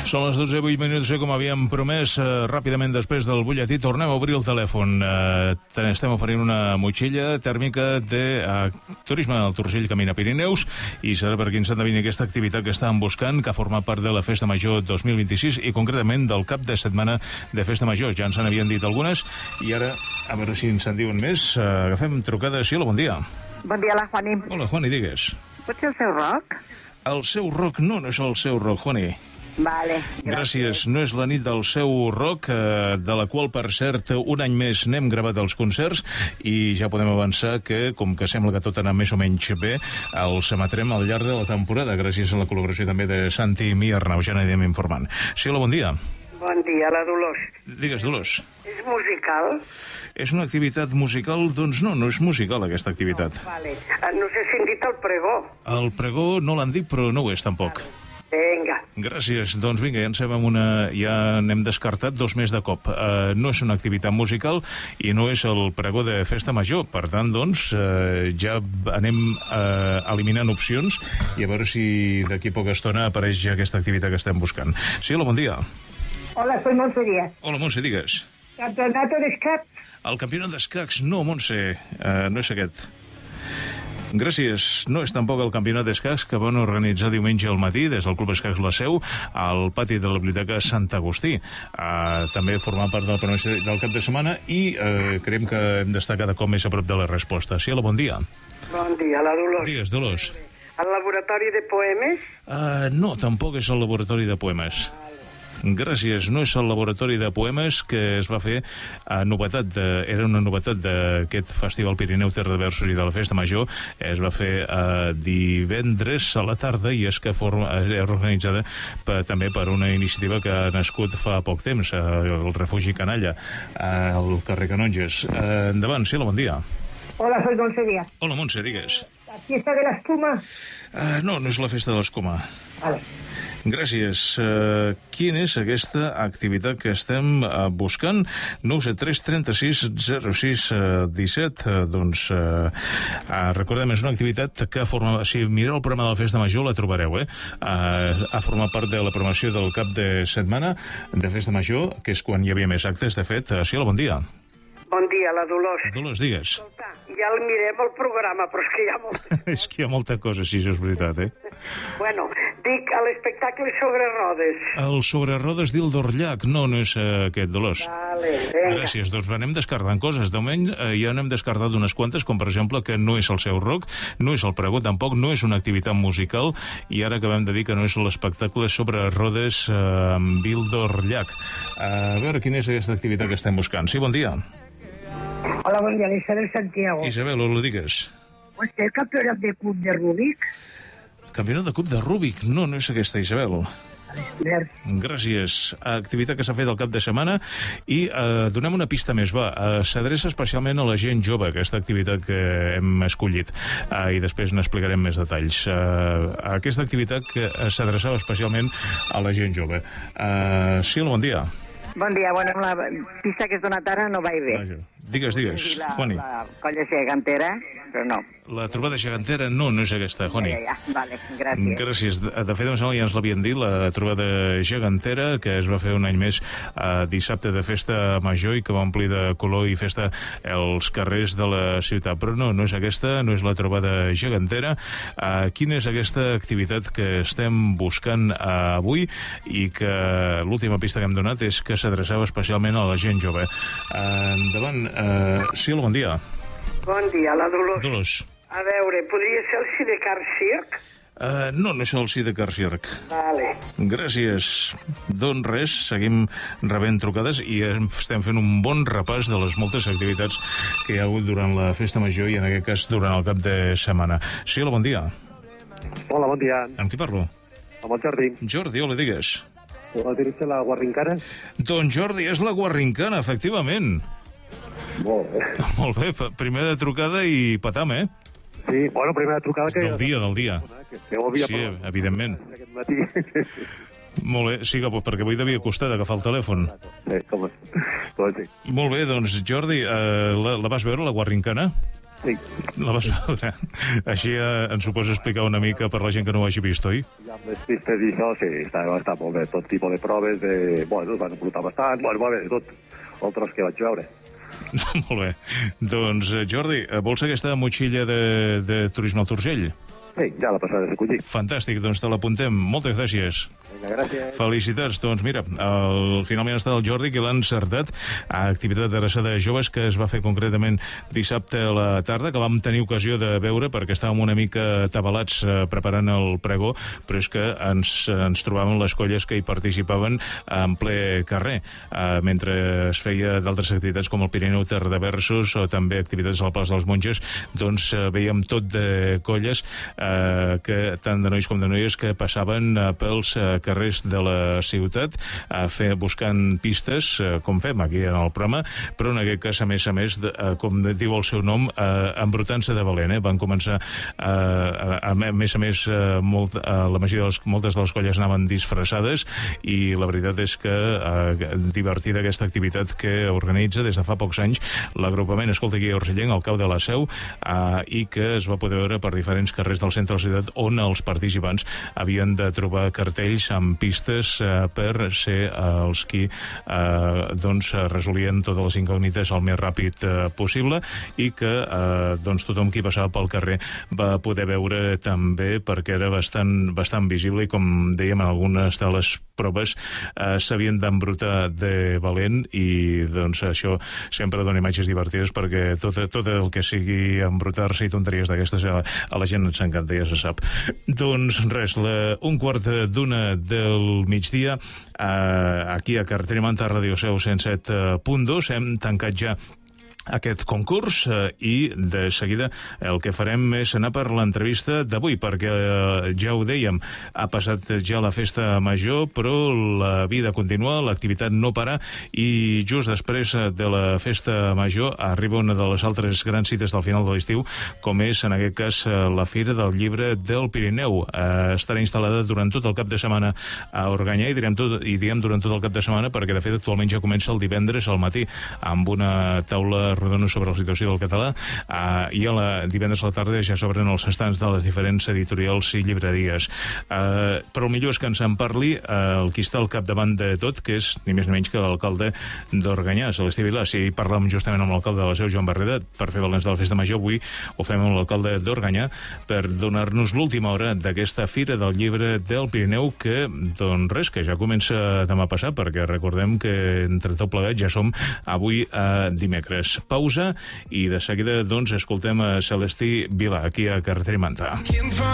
Són les 12:08, com havíem promès. Ràpidament després del butlletí tornem a obrir el telèfon. Estem oferint una motxilla tèrmica de turisme al Turgell Camina Pirineus i serà per qui ens endevini aquesta activitat que estàvem buscant, que forma part de la Festa Major 2026 i concretament del cap de setmana de Festa Major. Ja ens n'havien dit algunes i ara, a veure si ens en diuen més. Agafem trucada. Sí, hola, bon dia. Bon dia, la Juani. Hola, Juani, digues. Pot ser el seu roc? El seu roc no és el seu roc, Juani. Vale, gràcies. No és la nit del seu rock, de la qual, per cert, un any més n'hem gravat els concerts i ja podem avançar que, com que sembla que tot ha anat més o menys bé, els emetrem al llarg de la temporada, gràcies a la col·laboració també de Santi i mi Arnau. Ja n'anem informant. Sí, hola, bon dia. Bon dia, la Dolors. Digues, Dolors. És musical? És una activitat musical? Doncs no és musical, aquesta activitat. No, vale. No sé si han dit el pregó. El pregó no l'han dit, però no ho és, tampoc. Vale. Vinga. Gràcies. Doncs vinga, ja n'hem descartat dos més de cop. No és una activitat musical i no és el pregó de Festa Major. Per tant, doncs, ja anem eliminant opcions i a veure si d'aquí a poca estona apareix ja aquesta activitat que estem buscant. Sí, hola, bon dia. Hola, soy Montse Díaz. Hola, Montse, digues. Campeonato d'escacs. El campionat d'escacs? No, Montse, no és aquest. Gràcies. No és tampoc el campionat d'escacs que van organitzar diumenge al matí des del Club Escacs La Seu al pati de la Biblioteca Sant Agustí. També formant part del pronòstic del cap de setmana i creiem que hem d'estar cada cop més a prop de la resposta. Sí, hola, bon dia. Bon dia, la Dolors. Digues, Dolors. El laboratori de poemes? No, tampoc és el laboratori de poemes. Gràcies. No és el laboratori de poemes que es va fer era una novetat d'aquest Festival Pirineu Terra de Versos i de la Festa Major. Es va fer divendres a la tarda i és que és organitzada també per una iniciativa que ha nascut fa poc temps, el Refugi Canalla, al carrer Canonges. Endavant, sí, hola, bon dia. Hola, soy Montse Díaz. Hola, Montse, digues. ¿La fiesta de la espuma? No és la festa de l'escuma. Vale. Gràcies. Quina és aquesta activitat que estem buscant? 973 36 06 17. Doncs recordem, és una activitat que si mireu el programa de la Festa Major la trobareu, ha format part de la programació del cap de setmana de Festa Major, que és quan hi havia més actes. De fet, sí, hola, bon dia. Bon dia, la Dolors. Dolors, digues. Escolta, ja el mirem el programa, però és que hi ha molta... És que hi ha molta cosa, sí, això és veritat, Bueno, dic, l'espectacle sobre rodes. El sobre rodes d'Ildorllac. No és aquest, Dolors. Vale, vinga. Gràcies. Doncs anem descartant coses. De moment ja n'hem descartat unes quantes, com per exemple que no és el seu rock, no és el pregó tampoc, no és una activitat musical i ara acabem de dir que no és l'espectacle sobre rodes amb Ildorllac. A veure quina és aquesta activitat que estem buscant. Sí, bon dia. Hola, bon dia, Isabel Santiago. Isabel, ho digues. ¿Usted el campeonato de cub de Rubik? Campionat de cub de Rubik? No és aquesta, Isabel. Gràcies. Activitat que s'ha fet al cap de setmana i donem una pista més. S'adreça especialment a la gent jove, aquesta activitat que hem escollit, i després n'explicarem més detalls. Aquesta activitat que s'adreçava especialment a la gent jove. Sí, bon dia. Bon dia, bueno, la pista que has donat ara no vaig bé. Digues, Juani. La colla gegantera, però no. La trobada gegantera no és aquesta, Juani. Ja, vale, gràcies. Gràcies. De fet, em sembla que ja ens l'havien dit, la trobada gegantera, que es va fer un any més dissabte de Festa Major i que va omplir de color i festa els carrers de la ciutat. Però no és aquesta, no és la trobada gegantera. Quina és aquesta activitat que estem buscant avui i que l'última pista que hem donat és que s'adreçava especialment a la gent jove. Endavant. Sí, bon dia. Bon dia, la Dolors. Dolors. A veure, podria ser el Sidecar Circ? No és el Sidecar Circ. Vale. Gràcies. Doncs res, seguim rebent trucades i estem fent un bon repàs de les moltes activitats que hi ha hagut durant la Festa Major i en aquest cas durant el cap de setmana. Sí, hola, bon dia. Hola, bon dia. Amb qui parlo? Amb el Jordi. Jordi, hola, digues. La dirigeix la Guarrincana? Doncs Jordi, és la Guarrincana, efectivament. Molt bé. Molt bé, primera trucada i patam, Sí, bueno, primera trucada que... Del dia. Que ho havia sí, evidentment. Aquest matí. Molt bé, sí, perquè avui devia costar d'agafar el telèfon. Sí, com sí. Molt bé, doncs Jordi, la vas veure, la Guarrincana? Sí. La vas veure. Així ens ho pots explicar una mica per la gent que no ho hagi vist, oi? I amb les pistes i això, sí, està molt bé. Tot tipus de proves, bueno, es van embrutar bastant, bueno, molt bé, tot el tros que vaig veure. Molt bé. Doncs, Jordi, vols aquesta motxilla de turisme al Turgell? Sí, ja la passaré a recollir. Fantàstic, doncs te l'apuntem. Moltes gràcies. Vinga, gràcies. Felicitats. Doncs mira, finalment està el Jordi, que l'ha encertat a activitat adreçada a joves que es va fer concretament dissabte a la tarda, que vam tenir ocasió de veure perquè estàvem una mica atabalats preparant el pregó, però és que ens trobàvem les colles que hi participaven en ple carrer, mentre es feia d'altres activitats com el Pirineu Terra de Versos o també activitats a la plaça dels Monges, doncs veiem tot de colles que tant de nois com de noies que passaven pels carrers de la ciutat buscant pistes, com fem aquí en el programa, però en aquest cas, a més, com diu el seu nom, embrutant-se de valent. Van començar, a més, moltes de les colles anaven disfressades i la veritat és que divertida aquesta activitat que organitza des de fa pocs anys l'agrupament Escolta Guia Urgellenc, al Cau de la Seu, i que es va poder veure per diferents carrers del centre de la ciutat on els participants havien de trobar cartells amb pistes per ser els qui resolien totes les incògnites el més ràpid possible i que tothom qui passava pel carrer va poder veure també perquè era bastant visible i com dèiem en algunes de les proves s'havien d'embrutar de valent i això sempre dona imatges divertides perquè tot el que sigui embrutar-se i tonteries d'aquestes a la gent ens encanta, ja se sap. Doncs res, 1:45 del migdia, aquí a Carretera Manta, Ràdio Seu 107.2, hem tancat ja aquest concurs i de seguida el que farem és anar per l'entrevista d'avui, perquè ja ho dèiem, ha passat ja la festa major, però la vida continua, l'activitat no para i just després de la festa major arriba una de les altres grans cites del final de l'estiu, com és en aquest cas la Fira del Llibre del Pirineu. Estarà instal·lada durant tot el cap de setmana a Organyà i diem durant tot el cap de setmana perquè de fet actualment ja comença el divendres al matí amb una taula rodona sobre la situació del català i divendres a la tarda ja s'obren els estants de les diferents editorials i llibreries. Però el millor és que ens en parli el qui està al capdavant de tot, que és ni més ni menys que l'alcalde d'Organyà, Celestí Vilà. Si parlem justament amb l'alcalde de la Seu, Joan Barreda, per fer balanç de la festa major, avui ho fem amb l'alcalde d'Organyà per donar-nos l'última hora d'aquesta Fira del Llibre del Pirineu que, doncs res, que ja comença demà passat, perquè recordem que entre tot plegat ja som avui dimecres. Pausa i de seguida, doncs, escoltem a Celestí Vilà, aquí a Carretera Manta.